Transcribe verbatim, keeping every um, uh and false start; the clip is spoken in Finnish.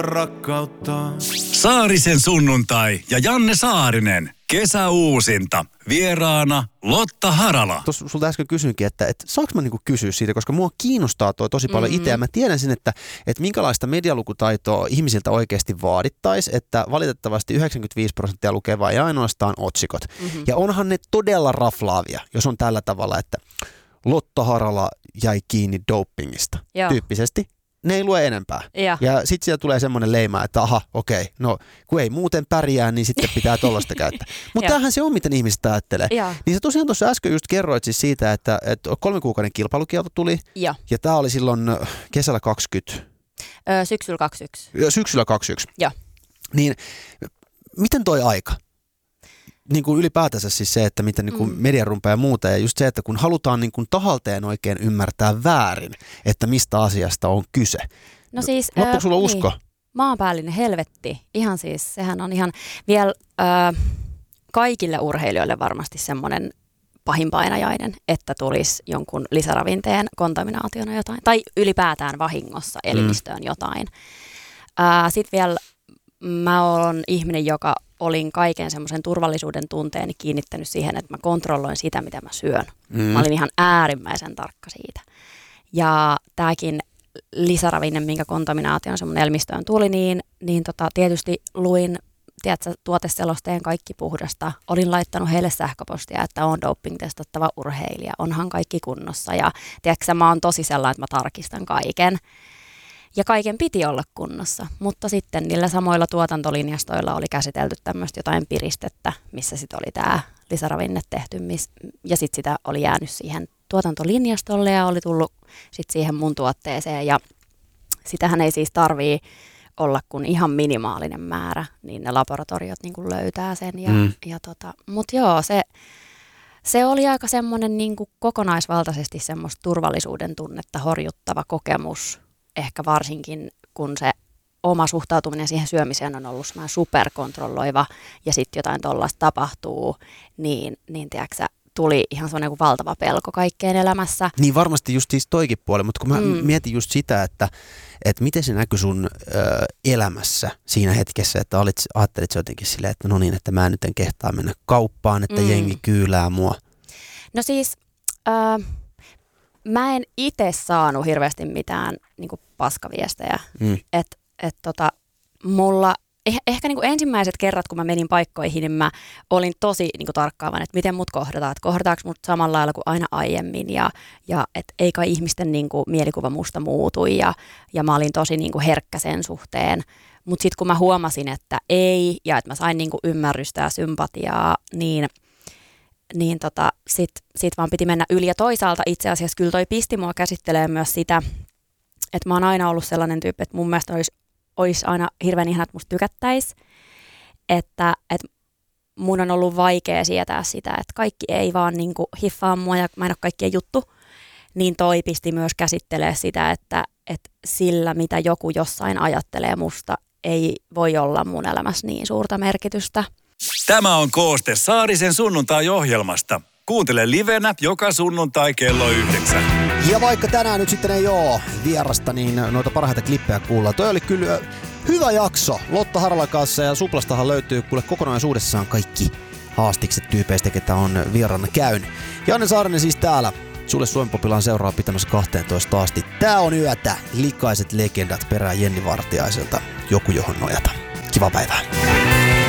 rakkautta. Saarisen sunnuntai ja Janne Saarinen. Kesäuusinta. Vieraana Lotta Harala. Tuossa sulta äsken kysyinkin, että, että saanko mä niinku kysyä siitä, koska mua kiinnostaa toi tosi paljon mm-hmm. itse. Ja mä tiedän sen, että, että minkälaista medialukutaitoa ihmisiltä oikeasti vaadittaisi, että valitettavasti yhdeksänkymmentäviisi prosenttia lukee vain ja ainoastaan otsikot. Mm-hmm. Ja onhan ne todella raflaavia, jos on tällä tavalla, että Lotta Harala jäi kiinni dopingista Joo. tyyppisesti. Ne ei lue enempää. Ja, ja sitten siellä tulee semmoinen leima, että aha, okei, no kun ei muuten pärjää, niin sitten pitää tollaista käyttää. Mutta tämähän se on, miten ihmiset ajattelee. Ja. Niin sä tosiaan tuossa äsken just kerroit siis siitä, että, että kolmen kuukauden kilpailukielto tuli. Ja, ja tämä oli silloin kesällä kaksikymmentä. Öö, syksyllä kaksikymmentäyksi. Syksyllä kaksikymmentäyksi. Joo. Niin miten toi aika? Niin kuin ylipäätänsä siis se, että miten niin kuin mm. media rumpaa ja muuta, ja just se, että kun halutaan niin kuin tahalteen oikein ymmärtää väärin, että mistä asiasta on kyse. No siis, loppuuko sulla äh, usko? Niin. Maanpäällinen helvetti. Ihan siis, sehän on ihan vielä äh, kaikille urheilijoille varmasti semmoinen pahinpainajainen, että tulisi jonkun lisäravinteen kontaminaationa jotain, tai ylipäätään vahingossa elimistöön mm. jotain. Äh, Sitten vielä mä oon ihminen, joka olin kaiken semmoisen turvallisuuden tunteeni kiinnittänyt siihen, että mä kontrolloin sitä, mitä mä syön. Mm. Mä olin ihan äärimmäisen tarkka siitä. Ja tääkin lisäravinne, minkä kontaminaation semmoinen elimistöön tuli, niin, niin tota, tietysti luin tiedätkö, tuoteselosteen kaikki puhdasta. Olin laittanut heille sähköpostia, että on doping-testattava urheilija, onhan kaikki kunnossa. Ja tiedätkö, mä oon tosi sellainen, että mä tarkistan kaiken. Ja kaiken piti olla kunnossa, mutta sitten niillä samoilla tuotantolinjastoilla oli käsitelty tämmöistä jotain piristettä, missä sitten oli tämä lisäravinne tehty, miss, ja sitten sitä oli jäänyt siihen tuotantolinjastolle ja oli tullut sitten siihen mun tuotteeseen. Ja sitähän ei siis tarvii olla kuin ihan minimaalinen määrä, niin ne laboratoriot niin kuin löytää sen. Ja, mm. ja tota, mutta joo, se, se oli aika semmoinen niin kuin kokonaisvaltaisesti semmoista turvallisuuden tunnetta horjuttava kokemus. Ehkä varsinkin, kun se oma suhtautuminen siihen syömiseen on ollut semmoinen superkontrolloiva ja sitten jotain tollaista tapahtuu, niin, niin tiedätkö, tuli ihan semmoinen valtava pelko kaikkeen elämässä. Niin varmasti just siis toikin puoli, mutta kun mä mm. mietin just sitä, että, että miten se näkyi sun ö, elämässä siinä hetkessä, että olit, ajattelit jotenkin silleen, että no niin, että mä nyt en kehtaa mennä kauppaan, että mm. jengi kyylää mua. No siis... Ö, Mä en itse saanut hirveästi mitään niin kuin paskaviestejä. Mm. Että et tota, mulla, eh, ehkä niin kuin ensimmäiset kerrat, kun mä menin paikkoihin, niin mä olin tosi niin kuin tarkkaavan, että miten mut kohdataan. Että kohdataanko mut samalla lailla kuin aina aiemmin. Ja, ja että ei kai ihmisten niin kuin mielikuva musta muutu. Ja, ja mä olin tosi niin kuin herkkä sen suhteen. Mutta sitten kun mä huomasin, että ei, ja että mä sain niin kuin ymmärrystä ja sympatiaa, niin... niin tota, sit, sit vaan piti mennä yli. Ja toisaalta itse asiassa kyllä toi pisti mua käsittelee myös sitä, että mä oon aina ollut sellainen tyyppi, että mun mielestä olisi, olisi aina hirveän ihana, että musta tykättäisi. Että, että mun on ollut vaikea sietää sitä, että kaikki ei vaan niinku hiffaa mua ja mä en ole kaikkien juttu. Niin toi pisti myös käsittelee sitä, että, että sillä mitä joku jossain ajattelee musta ei voi olla mun elämässä niin suurta merkitystä. Tämä on kooste Saarisen sunnuntai-ohjelmasta. Kuuntele livenä joka sunnuntai kello yhdeksän. Ja vaikka tänään nyt sitten ei ole vierasta, niin noita parhaita klippejä kuullaan. Toi oli kyllä hyvä jakso Lotta Haralan kanssa, ja Suplastahan löytyy kuule kokonaisuudessaan kaikki haastikset tyypeistä, ketä on vieraana käynyt. Janne Saarinen siis täällä. Sulle Suomen Popilaan seuraa pitämässä kahteentoista asti. Tää on yötä. Likaiset legendat perään Jenni Vartiaiselta. Joku johon nojata. Kiva päivää.